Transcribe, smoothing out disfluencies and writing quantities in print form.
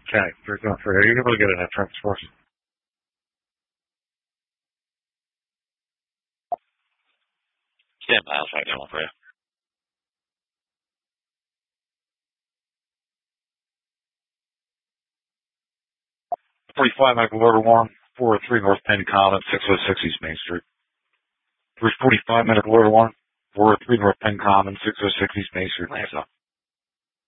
Okay, you're going for it. You're able to get in that transport. Stand by, I'll try to get one for you. 45 Michael Order 1, 403 North Penn Common, 606 East Main Street. 345 Medical Order 1, 403 North Penn Common, 606 East Main Street, Lansdale.